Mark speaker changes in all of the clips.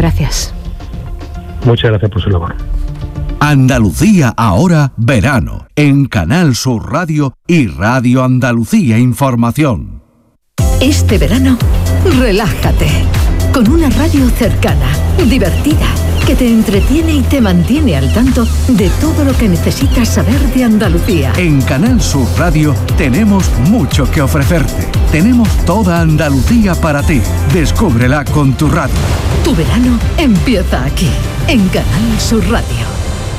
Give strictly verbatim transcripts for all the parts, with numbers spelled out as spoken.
Speaker 1: gracias.
Speaker 2: Muchas gracias por su labor.
Speaker 3: Andalucía ahora verano en Canal Sur Radio y Radio Andalucía Información.
Speaker 4: Este verano, relájate con una radio cercana, divertida, que te entretiene y te mantiene al tanto de todo lo que necesitas saber de Andalucía.
Speaker 3: En Canal Sur Radio tenemos mucho que ofrecerte. Tenemos toda Andalucía para ti. Descúbrela con tu radio.
Speaker 4: Tu verano empieza aquí, en Canal Sur Radio.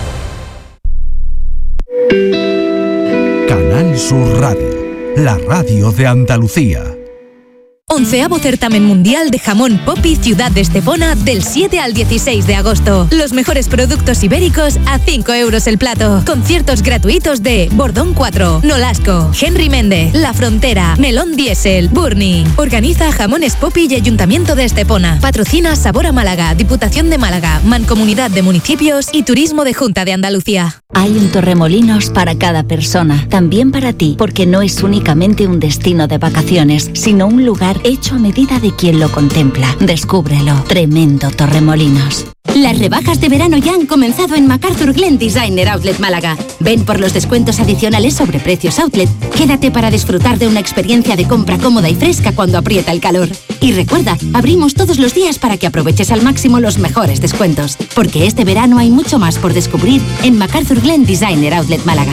Speaker 3: Canal Sur Radio, la radio de Andalucía.
Speaker 5: Onceavo Certamen Mundial de Jamón Popi Ciudad de Estepona del siete al dieciséis de agosto. Los mejores productos ibéricos a cinco euros el plato. Conciertos gratuitos de Bordón cuatro, Nolasco, Henry Méndez, La Frontera, Melón Diesel, Burni. Organiza Jamones Popi y Ayuntamiento de Estepona. Patrocina Sabor a Málaga, Diputación de Málaga, Mancomunidad de Municipios y Turismo de Junta de Andalucía.
Speaker 6: Hay un Torremolinos para cada persona, también para ti, porque no es únicamente un destino de vacaciones, sino un lugar hecho a medida de quien lo contempla. Descúbrelo. Tremendo Torremolinos.
Speaker 7: Las rebajas de verano ya han comenzado en MacArthur Glen Designer Outlet Málaga. Ven por los descuentos adicionales sobre precios outlet. Quédate para disfrutar de una experiencia de compra cómoda y fresca cuando aprieta el calor. Y recuerda, abrimos todos los días para que aproveches al máximo los mejores descuentos. Porque este verano hay mucho más por descubrir en MacArthur Glen Designer Outlet Málaga.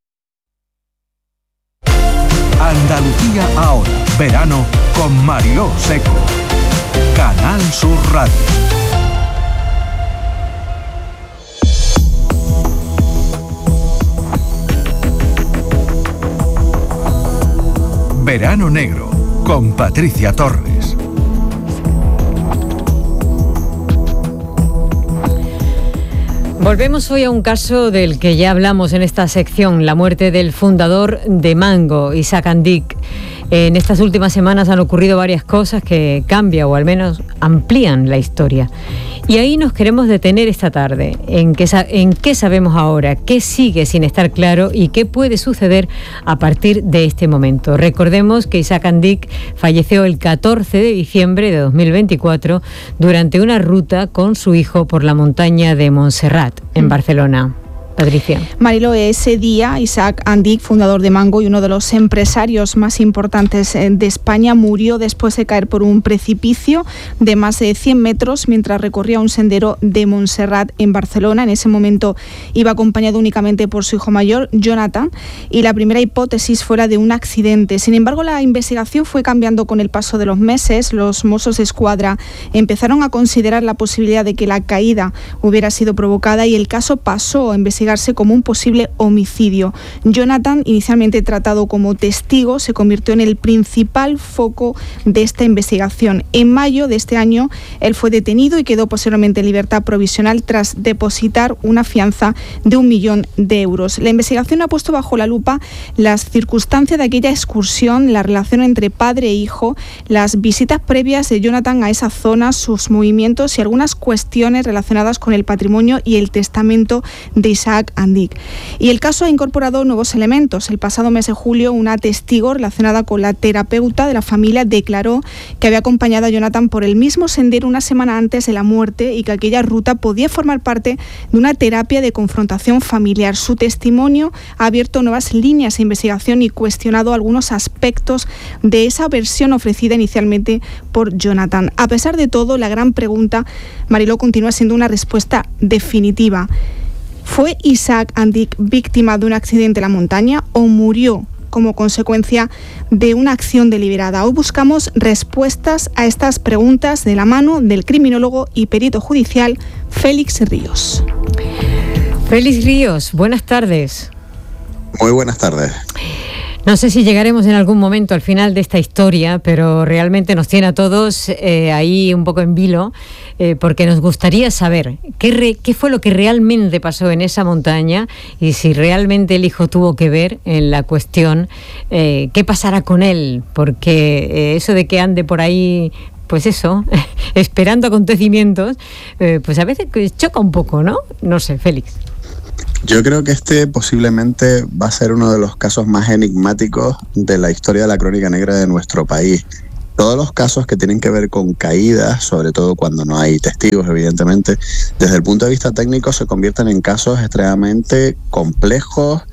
Speaker 3: Andalucía ahora, verano con Mariló Seco. Canal Sur Radio. Verano Negro con Patricia Torres.
Speaker 1: Volvemos hoy a un caso del que ya hablamos en esta sección, la muerte del fundador de Mango, Isaac Andic. En estas últimas semanas han ocurrido varias cosas que cambian o al menos amplían la historia. Y ahí nos queremos detener esta tarde, en qué, en qué sabemos ahora, qué sigue sin estar claro y qué puede suceder a partir de este momento. Recordemos que Isaac Andic falleció el catorce de diciembre de dos mil veinticuatro durante una ruta con su hijo por la montaña de Montserrat, en Barcelona. Patricia.
Speaker 8: Mariló, ese día Isaac Andic, fundador de Mango y uno de los empresarios más importantes de España, murió después de caer por un precipicio de más de cien metros mientras recorría un sendero de Montserrat en Barcelona. En ese momento iba acompañado únicamente por su hijo mayor, Jonathan, y la primera hipótesis fuera de un accidente. Sin embargo, la investigación fue cambiando con el paso de los meses. Los Mossos de Escuadra empezaron a considerar la posibilidad de que la caída hubiera sido provocada y el caso pasó a investigar como un posible homicidio. Jonathan, inicialmente tratado como testigo, se convirtió en el principal foco de esta investigación. En mayo de este año, él fue detenido y quedó posteriormente en libertad provisional tras depositar una fianza de un millón de euros. La investigación ha puesto bajo la lupa las circunstancias de aquella excursión, la relación entre padre e hijo, las visitas previas de Jonathan a esa zona, sus movimientos y algunas cuestiones relacionadas con el patrimonio y el testamento de Isaac Andic. Y el caso ha incorporado nuevos elementos. El pasado mes de julio, una testigo relacionada con la terapeuta de la familia declaró que había acompañado a Jonathan por el mismo sendero una semana antes de la muerte y que aquella ruta podía formar parte de una terapia de confrontación familiar. Su testimonio ha abierto nuevas líneas de investigación y cuestionado algunos aspectos de esa versión ofrecida inicialmente por Jonathan. A pesar de todo, la gran pregunta, Mariló, continúa siendo una respuesta definitiva. ¿Fue Isaac Andic víctima de un accidente en la montaña o murió como consecuencia de una acción deliberada? Hoy buscamos respuestas a estas preguntas de la mano del criminólogo y perito judicial Félix Ríos.
Speaker 1: Félix Ríos, buenas tardes.
Speaker 9: Muy buenas tardes.
Speaker 1: No sé si llegaremos en algún momento al final de esta historia, pero realmente nos tiene a todos eh, ahí un poco en vilo, eh, porque nos gustaría saber qué, re, qué fue lo que realmente pasó en esa montaña y si realmente el hijo tuvo que ver en la cuestión, eh, qué pasará con él, porque eh, eso de que ande por ahí, pues eso, esperando acontecimientos, eh, pues a veces choca un poco, ¿no? No sé, Félix.
Speaker 9: Yo creo que este posiblemente va a ser uno de los casos más enigmáticos de la historia de la crónica negra de nuestro país. todos los casos que tienen que ver con caídas, sobre todo cuando no hay testigos, evidentemente, desde el punto de vista técnico se convierten en casos extremadamente complejos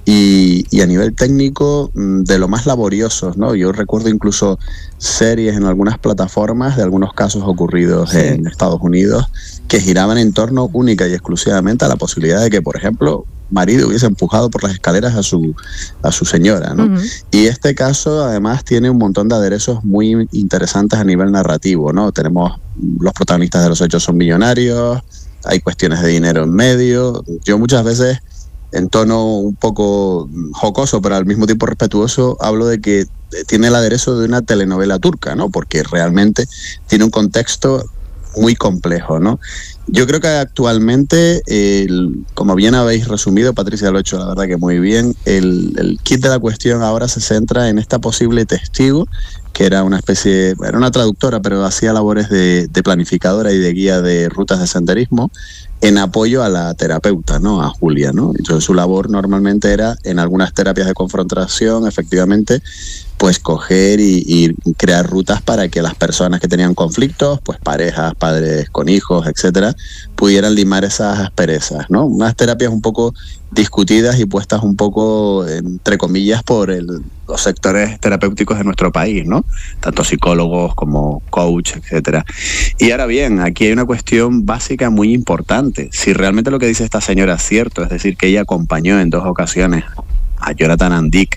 Speaker 9: y, y a nivel técnico de lo más laboriosos, ¿no? Yo recuerdo incluso series en algunas plataformas de algunos casos ocurridos sí. en Estados Unidos que giraban en torno única y exclusivamente a la posibilidad de que, por ejemplo, marido hubiese empujado por las escaleras a su a su señora, ¿no? Uh-huh. Y este caso además tiene un montón de aderezos muy interesantes a nivel narrativo, ¿no? Tenemos los protagonistas de los hechos son millonarios, hay cuestiones de dinero en medio. Yo muchas veces, en tono un poco jocoso pero al mismo tiempo respetuoso, hablo de que tiene el aderezo de una telenovela turca, ¿no? Porque realmente tiene un contexto muy complejo, ¿no? Yo creo que actualmente, el, como bien habéis resumido, Patricia lo ha hecho la verdad que muy bien, el, el kit de la cuestión ahora se centra en esta posible testigo, que era una especie, era una traductora, pero hacía labores de, de planificadora y de guía de rutas de senderismo, en apoyo a la terapeuta, ¿no? A Julia, ¿no? Entonces su labor normalmente era, en algunas terapias de confrontación, efectivamente, pues coger y, y crear rutas para que las personas que tenían conflictos, pues parejas, padres con hijos, etcétera, pudieran limar esas asperezas, ¿no? Unas terapias un poco discutidas y puestas un poco, entre comillas, por el, los sectores terapéuticos de nuestro país, ¿no? Tanto psicólogos como coach, etcétera. Y ahora bien, aquí hay una cuestión básica muy importante. Si realmente lo que dice esta señora es cierto, es decir, que ella acompañó en dos ocasiones a Jonathan Andic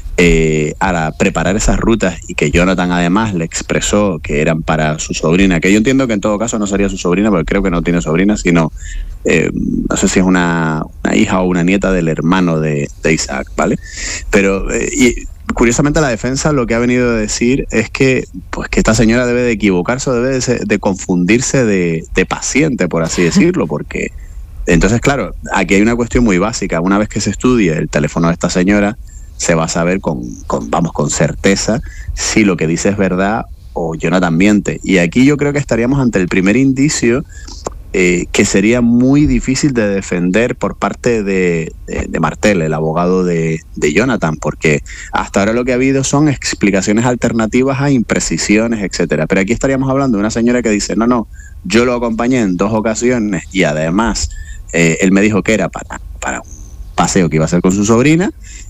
Speaker 9: eh, a preparar esas rutas y que Jonathan además le expresó que eran para su sobrina, que yo entiendo que en todo caso no sería su sobrina porque creo que no tiene sobrina, sino eh, no sé si es una, una hija o una nieta del hermano de, de Isaac, ¿vale? Pero eh, y curiosamente la defensa lo que ha venido a decir es que pues que esta señora debe de equivocarse o debe de, de confundirse de, de paciente, por así decirlo, porque entonces, claro, aquí hay una cuestión muy básica. Una vez que se estudie el teléfono de esta señora, se va a saber con, con, vamos, con certeza si lo que dice es verdad o Jonathan miente. Y aquí yo creo que estaríamos ante el primer indicio eh, que sería muy difícil de defender por parte de, de, de Martel, el abogado de, de Jonathan, porque hasta ahora lo que ha habido son explicaciones alternativas a imprecisiones, etcétera. Pero aquí estaríamos hablando de una señora que dice, no, no, yo lo acompañé en dos ocasiones y además Eh, él me dijo que era para, para un paseo que iba a hacer con su sobrina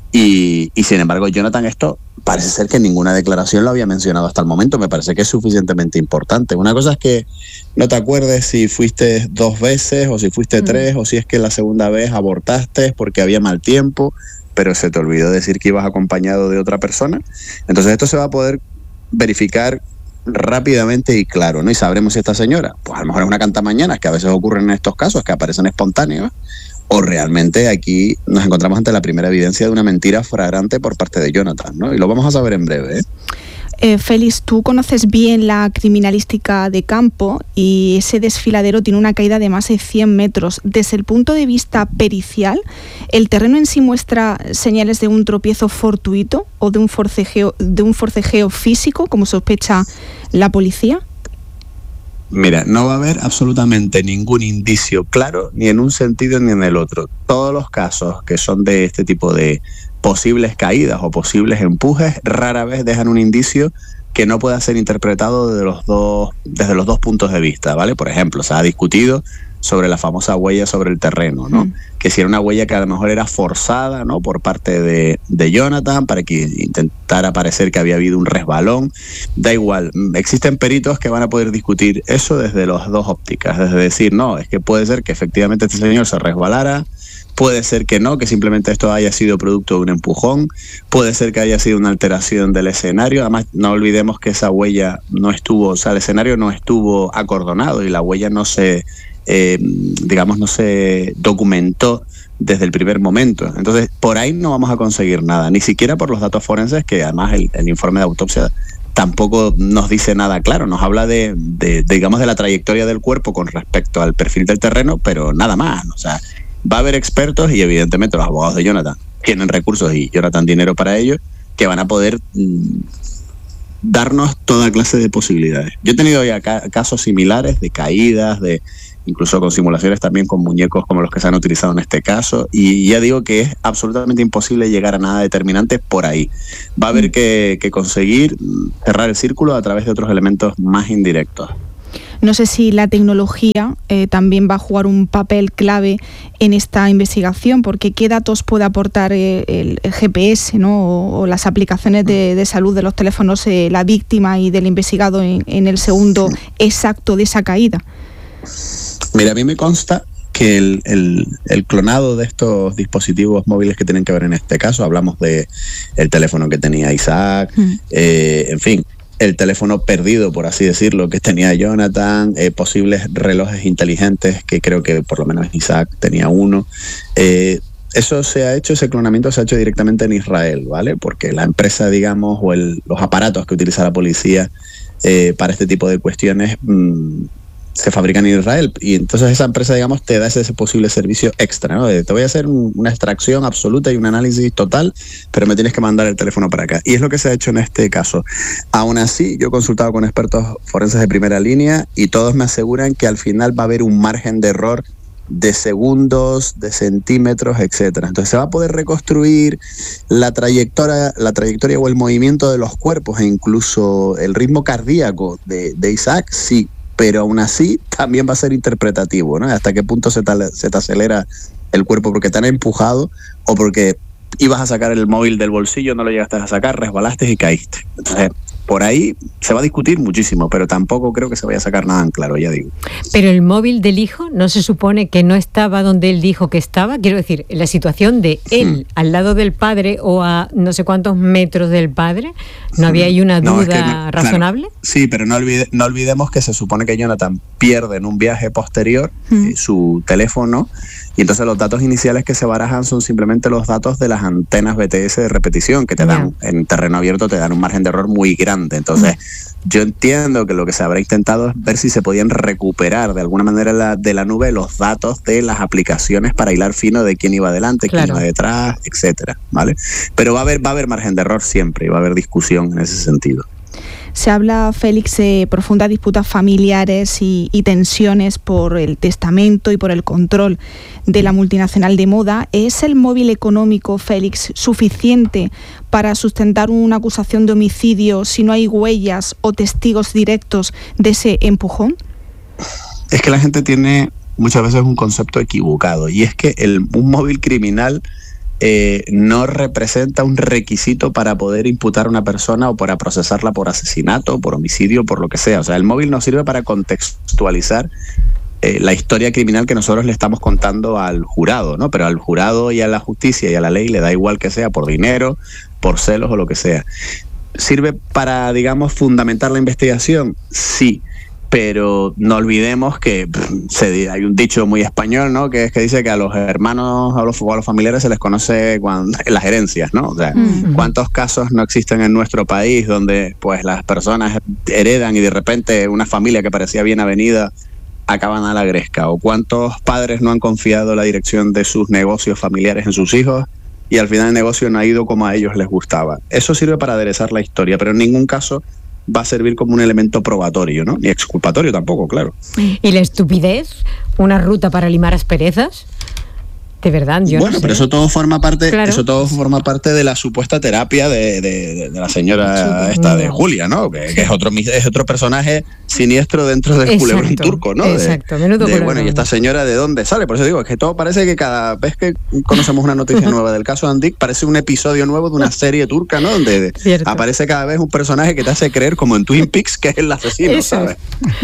Speaker 9: y, y sin embargo Jonathan esto parece ser que ninguna declaración lo había mencionado hasta el momento. Me parece que es suficientemente importante. Una cosa es que no te acuerdes si fuiste dos veces o si fuiste mm. tres o si es que la segunda vez abortaste porque había mal tiempo, pero se te olvidó decir que ibas acompañado de otra persona. Entonces esto se va a poder verificar rápidamente y claro, ¿no? Y sabremos si esta señora, pues a lo mejor es una cantamañanas que a veces ocurren en estos casos, que aparecen espontáneos, o realmente aquí nos encontramos ante la primera evidencia de una mentira flagrante por parte de Jonathan, ¿no? Y lo vamos a saber en breve, ¿eh?
Speaker 8: Eh, Félix, tú conoces bien la criminalística de campo y ese desfiladero tiene una caída de más de cien metros. Desde el punto de vista pericial, ¿el terreno en sí muestra señales de un tropiezo fortuito o de un forcejeo, de un forcejeo físico, como sospecha la policía?
Speaker 9: Mira, no va a haber absolutamente ningún indicio claro, ni en un sentido ni en el otro. Todos los casos que son de este tipo de posibles caídas o posibles empujes rara vez dejan un indicio que no pueda ser interpretado desde los dos, desde los dos puntos de vista, ¿vale? Por ejemplo, se ha discutido sobre la famosa huella sobre el terreno, ¿no? Mm. Que si era una huella que a lo mejor era forzada, ¿no? Por parte de, de Jonathan para que intentara parecer que había habido un resbalón. Da igual, existen peritos que van a poder discutir eso desde las dos ópticas, desde decir, no, es que puede ser que efectivamente este señor se resbalara, puede ser que no, que simplemente esto haya sido producto de un empujón, puede ser que haya sido una alteración del escenario. Además, no olvidemos que esa huella no estuvo, o sea, el escenario no estuvo acordonado y la huella no se, eh, digamos, no se documentó desde el primer momento. Entonces, por ahí no vamos a conseguir nada, ni siquiera por los datos forenses, que además el, el informe de autopsia tampoco nos dice nada claro, nos habla de, de, de, digamos, de la trayectoria del cuerpo con respecto al perfil del terreno, pero nada más, o sea, va a haber expertos y evidentemente los abogados de Jonathan tienen recursos y Jonathan dinero para ello, que van a poder mm, darnos toda clase de posibilidades. Yo he tenido ya ca- casos similares de caídas, de incluso con simulaciones también con muñecos como los que se han utilizado en este caso, y ya digo que es absolutamente imposible llegar a nada determinante por ahí. Va a haber que, que conseguir cerrar el círculo a través de otros elementos más indirectos.
Speaker 8: No sé si la tecnología eh, también va a jugar un papel clave en esta investigación, porque ¿qué datos puede aportar eh, el, el G P S, ¿no? o, o las aplicaciones de, de salud de los teléfonos, eh, la víctima y del investigado en, en el segundo exacto de esa caída?
Speaker 9: Mira, a mí me consta que el, el, el clonado de estos dispositivos móviles que tienen que ver en este caso, hablamos de el teléfono que tenía Isaac, mm. eh, en fin, el teléfono perdido, por así decirlo, que tenía Jonathan, eh, posibles relojes inteligentes, que creo que por lo menos Isaac tenía uno. Eh, eso se ha hecho, ese clonamiento se ha hecho directamente en Israel, ¿vale? Porque la empresa, digamos, o el, los aparatos que utiliza la policía eh, para este tipo de cuestiones mmm, se fabrican en Israel, y entonces esa empresa, digamos, te da ese, ese posible servicio extra, ¿no? De, te voy a hacer un, una extracción absoluta y un análisis total, pero me tienes que mandar el teléfono para acá. Y es lo que se ha hecho en este caso. Aún así, yo he consultado con expertos forenses de primera línea y todos me aseguran que al final va a haber un margen de error de segundos, de centímetros, etcétera. Entonces se va a poder reconstruir la trayectoria, la trayectoria o el movimiento de los cuerpos e incluso el ritmo cardíaco de, de Isaac, sí, pero aún así también va a ser interpretativo, ¿no? Hasta qué punto se te, se te acelera el cuerpo porque te han empujado o porque ibas a sacar el móvil del bolsillo, no lo llegaste a sacar, resbalaste y caíste. Entonces, por ahí se va a discutir muchísimo, pero tampoco creo que se vaya a sacar nada en claro, ya digo.
Speaker 1: Pero el móvil del hijo, ¿no se supone que no estaba donde él dijo que estaba? Quiero decir, la situación de él hmm. al lado del padre o a no sé cuántos metros del padre, ¿no había ahí una duda no, es que no, razonable?
Speaker 9: Claro, sí, pero no, olvide, no olvidemos que se supone que Jonathan pierde en un viaje posterior hmm. eh, su teléfono, y entonces los datos iniciales que se barajan son simplemente los datos de las antenas B T S de repetición, que te dan, yeah. en terreno abierto te dan un margen de error muy grande. Entonces, mm. yo entiendo que lo que se habrá intentado es ver si se podían recuperar de alguna manera la, de la nube los datos de las aplicaciones para hilar fino de quién iba adelante, claro. quién iba detrás, etcétera, ¿vale? Pero va a haber, va a haber margen de error siempre y va a haber discusión en ese sentido.
Speaker 8: Se habla, Félix, de profundas disputas familiares y, y tensiones por el testamento y por el control de la multinacional de moda. ¿Es el móvil económico, Félix, suficiente para sustentar una acusación de homicidio si no hay huellas o testigos directos de ese empujón?
Speaker 9: Es que la gente tiene muchas veces un concepto equivocado, y es que el, un móvil criminal Eh, no representa un requisito para poder imputar a una persona o para procesarla por asesinato, por homicidio, por lo que sea. O sea, el móvil nos sirve para contextualizar eh, la historia criminal que nosotros le estamos contando al jurado, ¿no? Pero al jurado y a la justicia y a la ley le da igual que sea por dinero, por celos o lo que sea. ¿Sirve para, digamos, fundamentar la investigación? Sí. Pero no olvidemos que se, hay un dicho muy español, ¿no? Que es que dice que a los hermanos, a los, a los familiares se les conoce cuando, las herencias, ¿no? O sea, mm. ¿cuántos casos no existen en nuestro país donde pues las personas heredan y de repente una familia que parecía bien avenida acaban a la gresca? ¿O cuántos padres no han confiado la dirección de sus negocios familiares en sus hijos y al final el negocio no ha ido como a ellos les gustaba? Eso sirve para aderezar la historia, pero en ningún caso va a servir como un elemento probatorio, ¿no? Ni exculpatorio tampoco, claro.
Speaker 1: ¿Y la estupidez? ¿Una ruta para limar asperezas? De verdad, yo
Speaker 9: bueno,
Speaker 1: no sé.
Speaker 9: Pero eso todo forma parte,
Speaker 1: claro.
Speaker 9: eso todo forma parte de la supuesta terapia de, de, de la señora esta de Julia, ¿no? Que, que es otro es otro personaje siniestro dentro del culebrón turco, ¿no?
Speaker 1: Exacto,
Speaker 9: de,
Speaker 1: menudo
Speaker 9: de, bueno, y esta señora de dónde sale. Por eso digo, es que todo parece que cada vez que conocemos una noticia nueva del caso Andik, parece un episodio nuevo de una serie turca, ¿no? Donde Cierto. aparece cada vez un personaje que te hace creer, como en Twin Peaks, que es el asesino, Eso. ¿sabes?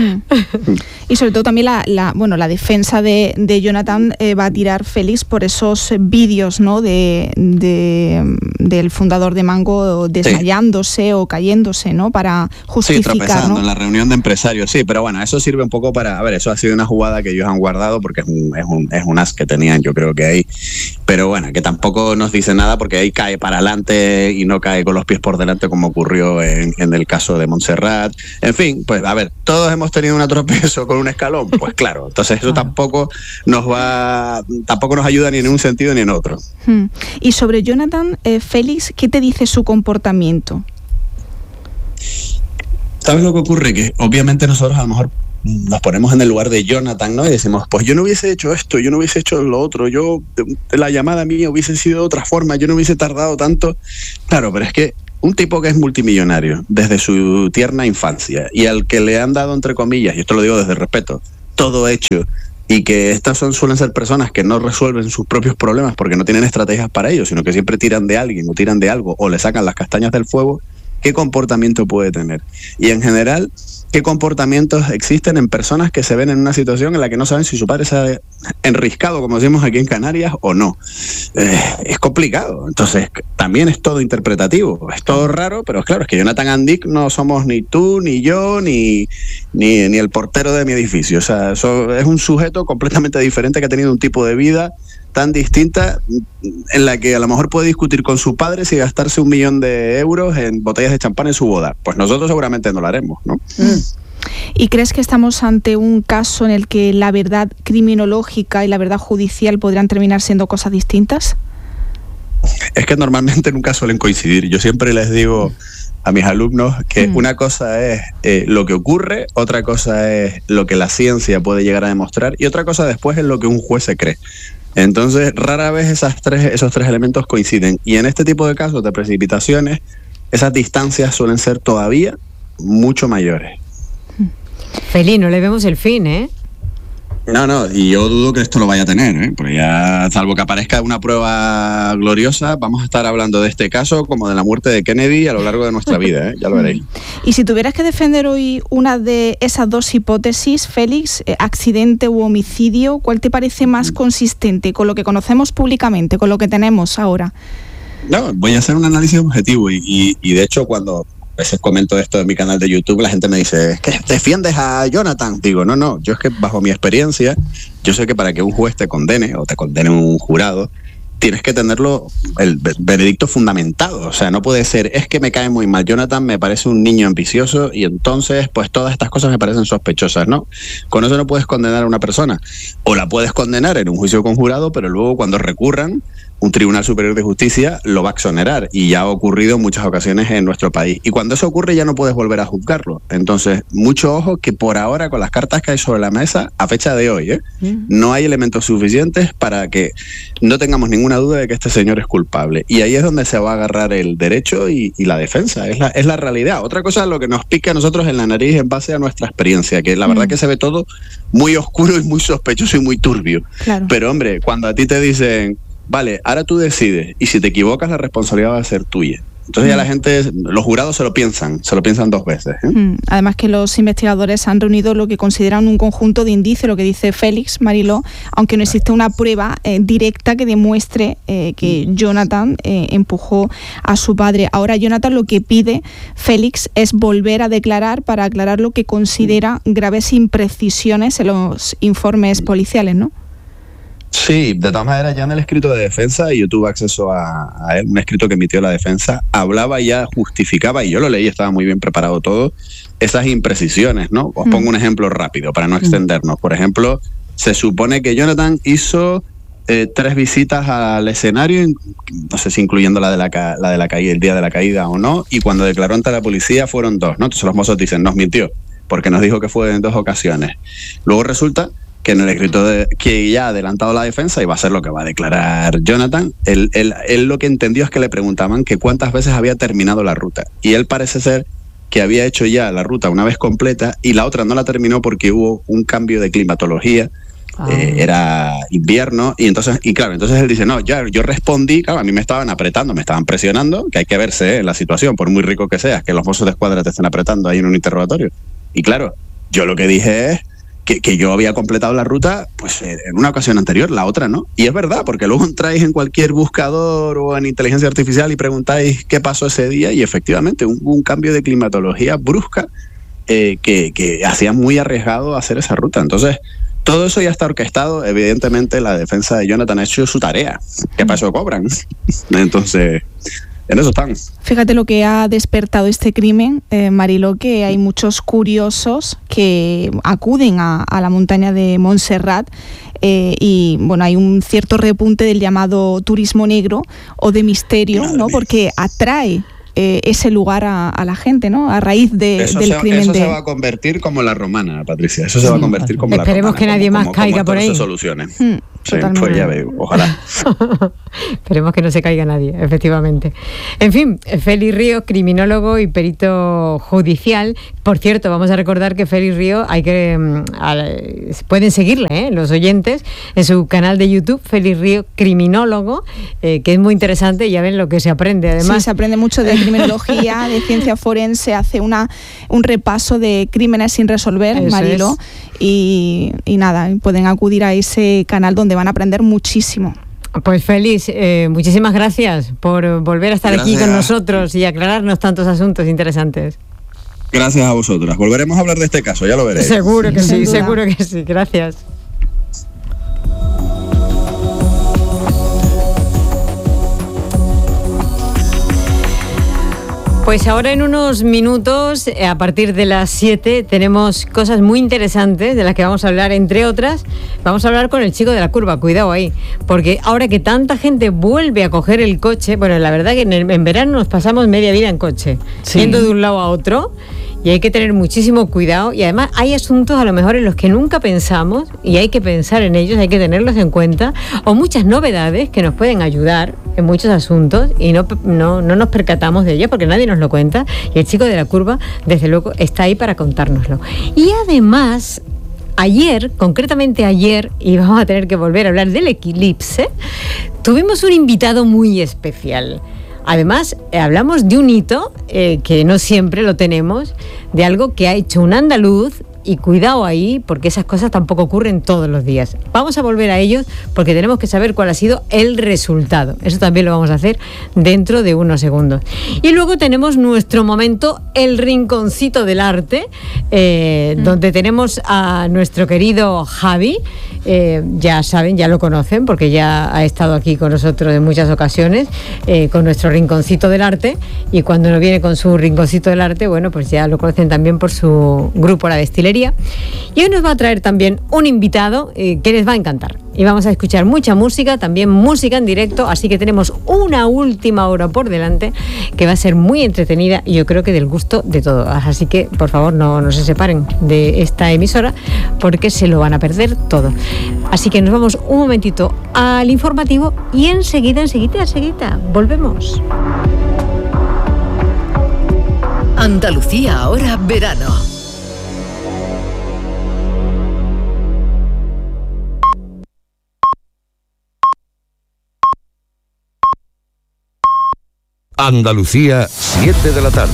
Speaker 8: Y sobre todo también la, la bueno la defensa de, de Jonathan eh, va a tirar, Félix, por esos vídeos, ¿no? de, de del fundador de Mango desmayándose sí. o cayéndose, ¿no? Para justificar,
Speaker 9: sí, tropezando,
Speaker 8: ¿no?
Speaker 9: en la reunión de empresarios, sí, pero bueno, eso sirve un poco para, a ver, eso ha sido una jugada que ellos han guardado porque es un, es un, es un as que tenían, yo creo que ahí, pero bueno, que tampoco nos dice nada porque ahí cae para adelante y no cae con los pies por delante como ocurrió en, en el caso de Montserrat. En fin, pues a ver, todos hemos tenido un tropiezo con un escalón, pues claro, entonces eso tampoco nos va, tampoco nos ayuda ni en un sentido ni en otro.
Speaker 8: Hmm. Y sobre Jonathan, eh, Félix, ¿qué te dice su comportamiento?
Speaker 9: ¿Sabes lo que ocurre? Que obviamente nosotros a lo mejor nos ponemos en el lugar de Jonathan, ¿no? Y decimos, pues yo no hubiese hecho esto, yo no hubiese hecho lo otro, yo, la llamada mía hubiese sido de otra forma, yo no hubiese tardado tanto. Claro, pero es que un tipo que es multimillonario desde su tierna infancia y al que le han dado, entre comillas, y esto lo digo desde respeto, todo hecho, y que estas son, suelen ser personas que no resuelven sus propios problemas porque no tienen estrategias para ello, sino que siempre tiran de alguien o tiran de algo o le sacan las castañas del fuego, ¿qué comportamiento puede tener? Y en general, ¿qué comportamientos existen en personas que se ven en una situación en la que no saben si su padre se ha enriscado, como decimos aquí en Canarias, o no? Eh, es complicado. Entonces, también es todo interpretativo. Es todo raro, pero claro, es que Jonathan Andic no somos ni tú, ni yo, ni, ni, ni el portero de mi edificio. O sea, eso es un sujeto completamente diferente que ha tenido un tipo de vida tan distinta, en la que a lo mejor puede discutir con su padre si gastarse un millón de euros en botellas de champán en su boda. Pues nosotros seguramente no lo haremos, ¿no?
Speaker 8: Mm. ¿Y crees que estamos ante un caso en el que la verdad criminológica y la verdad judicial podrían terminar siendo cosas distintas?
Speaker 9: Es que normalmente nunca suelen coincidir. Yo siempre les digo a mis alumnos que mm. una cosa es eh, lo que ocurre, otra cosa es lo que la ciencia puede llegar a demostrar y otra cosa después es lo que un juez se cree. Entonces, rara vez esas tres, esos tres elementos coinciden. Y en este tipo de casos de precipitaciones, esas distancias suelen ser todavía mucho mayores.
Speaker 1: Feli, no le vemos el fin, ¿eh?
Speaker 9: No, no, y yo dudo que esto lo vaya a tener, ¿eh? Porque ya, salvo que aparezca una prueba gloriosa, vamos a estar hablando de este caso como de la muerte de Kennedy a lo largo de nuestra vida, ¿eh? Ya lo veréis.
Speaker 8: Y si tuvieras que defender hoy una de esas dos hipótesis, Félix, eh, accidente u homicidio, ¿cuál te parece más consistente con lo que conocemos públicamente, con lo que tenemos ahora?
Speaker 9: No, voy a hacer un análisis objetivo y, y, y de hecho cuando a veces comento esto en mi canal de YouTube, la gente me dice, es que defiendes a Jonathan. Digo, no, no, yo es que bajo mi experiencia, yo sé que para que un juez te condene o te condene un jurado, tienes que tenerlo, el veredicto fundamentado. O sea, no puede ser, es que me cae muy mal Jonathan, me parece un niño ambicioso y entonces pues todas estas cosas me parecen sospechosas, ¿no? Con eso no puedes condenar a una persona. O la puedes condenar en un juicio con jurado, pero luego cuando recurran, un Tribunal Superior de Justicia lo va a exonerar y ya ha ocurrido en muchas ocasiones en nuestro país. Y cuando eso ocurre ya no puedes volver a juzgarlo. Entonces, mucho ojo que por ahora con las cartas que hay sobre la mesa, a fecha de hoy, ¿eh? Mm. no hay elementos suficientes para que no tengamos ninguna duda de que este señor es culpable. Y ahí es donde se va a agarrar el derecho y, y la defensa. Es la, es la realidad. Otra cosa es lo que nos pica a nosotros en la nariz en base a nuestra experiencia, que la mm. verdad que se ve todo muy oscuro y muy sospechoso y muy turbio. Claro. Pero hombre, cuando a ti te dicen, vale, ahora tú decides, y si te equivocas la responsabilidad va a ser tuya. Entonces mm. ya la gente, los jurados se lo piensan, se lo piensan dos veces. ¿eh?
Speaker 8: Mm. Además que los investigadores han reunido lo que consideran un conjunto de indicios, lo que dice Félix, Mariló, aunque no existe una prueba eh, directa que demuestre eh, que Jonathan eh, empujó a su padre. Ahora Jonathan lo que pide, Félix, es volver a declarar para aclarar lo que considera graves imprecisiones en los informes policiales, ¿no?
Speaker 9: Sí, de todas maneras ya en el escrito de defensa, y yo tuve acceso a, a él, un escrito que emitió la defensa, hablaba ya, justificaba, y yo lo leí, estaba muy bien preparado todo, esas imprecisiones, ¿no? Os pongo un ejemplo rápido para no extendernos. Por ejemplo, se supone que Jonathan hizo eh, tres visitas al escenario, no sé si incluyendo la de la, ca- la de la caída, el día de la caída o no, y cuando declaró ante la policía fueron dos, ¿no? Entonces los mozos dicen, nos mintió, porque nos dijo que fue en dos ocasiones. Luego resulta que en el escrito de, que ya ha adelantado la defensa y va a ser lo que va a declarar Jonathan, él, él, él lo que entendió es que le preguntaban que cuántas veces había terminado la ruta, y él parece ser que había hecho ya la ruta una vez completa y la otra no la terminó porque hubo un cambio de climatología. Ah. Eh, era invierno y entonces, y claro, entonces él dice, no, ya yo respondí, claro, a mí me estaban apretando, me estaban presionando, que hay que verse eh, en la situación, por muy rico que seas, que los mozos de escuadra te estén apretando ahí en un interrogatorio. Y claro, yo lo que dije es Que, que yo había completado la ruta pues en una ocasión anterior, la otra no. Y es verdad, porque luego entráis en cualquier buscador o en inteligencia artificial y preguntáis qué pasó ese día y efectivamente hubo un cambio de climatología brusca eh, que, que hacía muy arriesgado hacer esa ruta. Entonces, todo eso ya está orquestado. Evidentemente la defensa de Jonathan ha hecho su tarea, que para eso cobran. Entonces, en eso están.
Speaker 8: Fíjate lo que ha despertado este crimen, eh, Mariló, que hay muchos curiosos que acuden a, a la montaña de Montserrat eh, y bueno, hay un cierto repunte del llamado turismo negro o de misterio, ¿no? Porque atrae eh, ese lugar a, a la gente, ¿no? A raíz de,
Speaker 9: eso
Speaker 8: del
Speaker 9: se,
Speaker 8: crimen
Speaker 9: eso
Speaker 8: de...
Speaker 9: se va a convertir como la romana, Patricia. Eso se sí. va a convertir como
Speaker 1: Esperemos
Speaker 9: la romana.
Speaker 1: que nadie
Speaker 9: como,
Speaker 1: más
Speaker 9: como,
Speaker 1: caiga
Speaker 9: como
Speaker 1: por ahí.
Speaker 9: Se solucione.
Speaker 8: Mm,
Speaker 9: sí, pues ya veo, ojalá.
Speaker 1: Esperemos que no se caiga nadie, efectivamente. En fin, Félix Ríos, criminólogo y perito judicial. Por cierto, vamos a recordar que Félix Ríos hay que a, pueden seguirle, ¿eh? los oyentes, en su canal de YouTube, Félix Ríos, criminólogo, eh, que es muy interesante. Ya ven lo que se aprende, además.
Speaker 8: Sí, se aprende mucho de criminología, de ciencia forense, hace una un repaso de crímenes sin resolver, Eso Marilo, es. y, y nada, pueden acudir a ese canal donde van a aprender muchísimo.
Speaker 1: Pues Félix, eh, muchísimas gracias por volver a estar gracias. aquí con nosotros y aclararnos tantos asuntos interesantes.
Speaker 9: Gracias a vosotras. Volveremos a hablar de este caso, ya lo veréis.
Speaker 1: Seguro que sí, seguro que sí. Gracias. Pues ahora en unos minutos, a partir de las siete, tenemos cosas muy interesantes de las que vamos a hablar, entre otras, vamos a hablar con el chico de la curva, cuidado ahí, porque ahora que tanta gente vuelve a coger el coche, bueno, la verdad que en, el, en verano nos pasamos media vida en coche, sí. yendo de un lado a otro, y hay que tener muchísimo cuidado, y además hay asuntos a lo mejor en los que nunca pensamos, y hay que pensar en ellos, hay que tenerlos en cuenta, o muchas novedades que nos pueden ayudar en muchos asuntos, y no, no, no nos percatamos de ellos, porque nadie nos lo cuenta, y el chico de la curva, desde luego, está ahí para contárnoslo. Y además, ayer, concretamente ayer, y vamos a tener que volver a hablar del eclipse, tuvimos un invitado muy especial. Además, eh, hablamos de un hito eh, que no siempre lo tenemos, de algo que ha hecho un andaluz, y cuidado ahí, porque esas cosas tampoco ocurren todos los días. Vamos a volver a ellos porque tenemos que saber cuál ha sido el resultado. Eso también lo vamos a hacer dentro de unos segundos. Y luego tenemos nuestro momento, el rinconcito del arte, eh, mm. donde tenemos a nuestro querido Javi. Eh, ya saben, ya lo conocen, porque ya ha estado aquí con nosotros en muchas ocasiones, eh, con nuestro rinconcito del arte. Y cuando no viene con su rinconcito del arte, bueno, pues ya lo conocen también por su grupo La Destilería. Y hoy nos va a traer también un invitado eh, que les va a encantar. Y vamos a escuchar mucha música, también música en directo, así que tenemos una última hora por delante que va a ser muy entretenida y yo creo que del gusto de todos. Así que, por favor, no, no se separen de esta emisora porque se lo van a perder todo. Así que nos vamos un momentito al informativo y enseguida, enseguida, enseguida, volvemos.
Speaker 4: Andalucía ahora verano.
Speaker 10: Andalucía, siete de la tarde.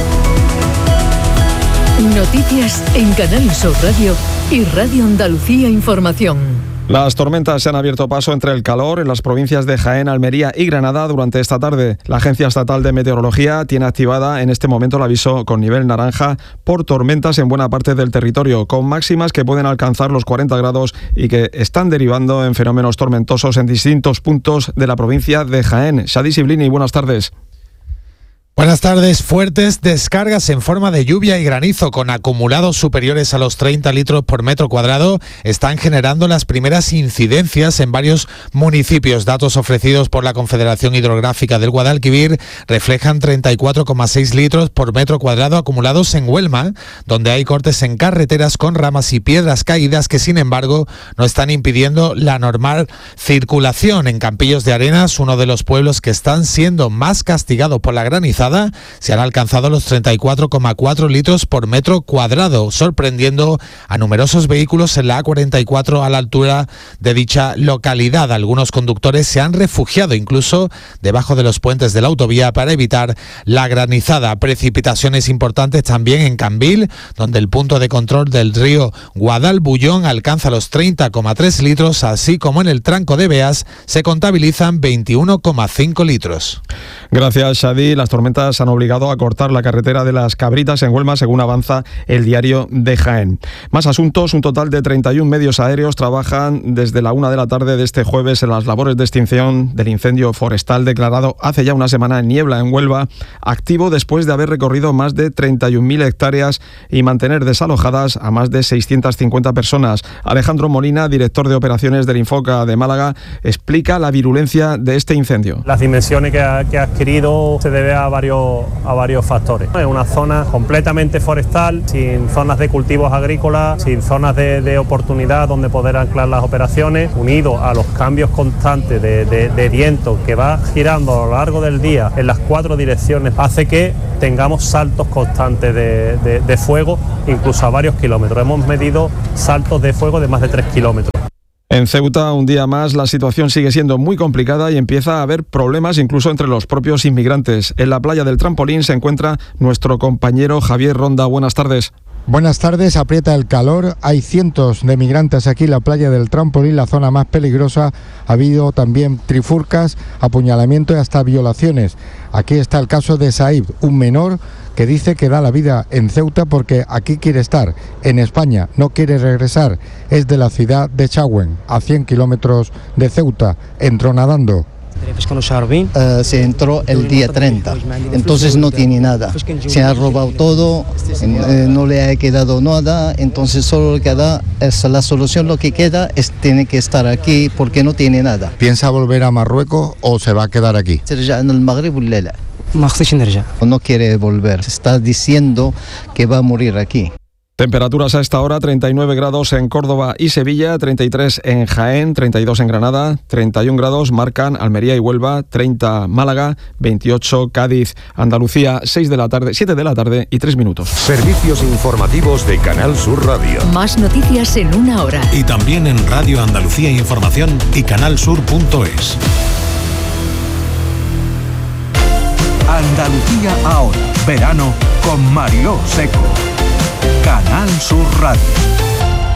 Speaker 4: Noticias en Canal Sur Radio y Radio Andalucía Información.
Speaker 11: Las tormentas se han abierto paso entre el calor en las provincias de Jaén, Almería y Granada durante esta tarde. La Agencia Estatal de Meteorología tiene activada en este momento el aviso con nivel naranja por tormentas en buena parte del territorio, con máximas que pueden alcanzar los cuarenta grados y que están derivando en fenómenos tormentosos en distintos puntos de la provincia de Jaén. Shadi Siblini, buenas tardes.
Speaker 12: Buenas tardes. Fuertes descargas en forma de lluvia y granizo con acumulados superiores a los treinta litros por metro cuadrado están generando las primeras incidencias en varios municipios. Datos ofrecidos por la Confederación Hidrográfica del Guadalquivir reflejan treinta y cuatro coma seis litros por metro cuadrado acumulados en Huelma, donde hay cortes en carreteras con ramas y piedras caídas que, sin embargo, no están impidiendo la normal circulación. En Campillos de Arenas, uno de los pueblos que están siendo más castigados por la granizada, se han alcanzado los treinta y cuatro coma cuatro litros por metro cuadrado, sorprendiendo a numerosos vehículos en la A cuarenta y cuatro a la altura de dicha localidad. Algunos conductores se han refugiado incluso debajo de los puentes de la autovía para evitar la granizada. Precipitaciones importantes también en Cambil, donde el punto de control del río Guadalbullón alcanza los treinta coma tres litros, así como en el tranco de Beas se contabilizan veintiuno coma cinco litros.
Speaker 11: Gracias, Shadi. Las tormentas han obligado a cortar la carretera de las Cabritas en Huelma, según avanza el Diario de Jaén. Más asuntos. Un total de treinta y uno medios aéreos trabajan desde la una de la tarde de este jueves en las labores de extinción del incendio forestal declarado hace ya una semana en Niebla, en Huelva, activo después de haber recorrido más de treinta y un mil hectáreas y mantener desalojadas a más de seiscientas cincuenta personas. Alejandro Molina, director de operaciones del Infoca de Málaga, explica la virulencia de este incendio.
Speaker 13: Las dimensiones que ha, que ha adquirido se debe a varias varios, a varios factores. Es una zona completamente forestal, sin zonas de cultivos agrícolas, sin zonas de, de oportunidad donde poder anclar las operaciones, unido a los cambios constantes de, de, de viento que va girando a lo largo del día en las cuatro direcciones, hace que tengamos saltos constantes de, de, de fuego, incluso a varios kilómetros. Hemos medido saltos de fuego de más de tres kilómetros.
Speaker 11: En Ceuta, un día más, la situación sigue siendo muy complicada y empieza a haber problemas incluso entre los propios inmigrantes. En la playa del Trampolín se encuentra nuestro compañero Javier Ronda. Buenas tardes.
Speaker 14: Buenas tardes, aprieta el calor, hay cientos de migrantes aquí en la playa del Trampolín, la zona más peligrosa. Ha habido también trifulcas, apuñalamiento y hasta violaciones. Aquí está el caso de Saib, un menor que dice que da la vida en Ceuta porque aquí quiere estar, en España, no quiere regresar. Es de la ciudad de Chagüen, a cien kilómetros de Ceuta, entró nadando.
Speaker 15: Uh, se entró el día treinta, entonces no tiene nada, se ha robado todo, eh, no le ha quedado nada, entonces solo queda, es la solución, lo que queda es tiene que estar aquí porque no tiene nada.
Speaker 14: ¿Piensa volver a Marruecos o se va a quedar aquí?
Speaker 15: No quiere volver, está diciendo que va a morir aquí.
Speaker 11: Temperaturas a esta hora, treinta y nueve grados en Córdoba y Sevilla, treinta y tres en Jaén, treinta y dos en Granada, treinta y un grados marcan Almería y Huelva, treinta Málaga, veintiocho Cádiz, Andalucía, seis de la tarde, siete de la tarde y tres minutos.
Speaker 10: Servicios informativos de Canal Sur Radio.
Speaker 5: Más noticias en una hora.
Speaker 16: Y también en Radio Andalucía Información y canalsur punto es.
Speaker 3: Andalucía ahora, verano con Mariló Seco. Canal Sur Radio.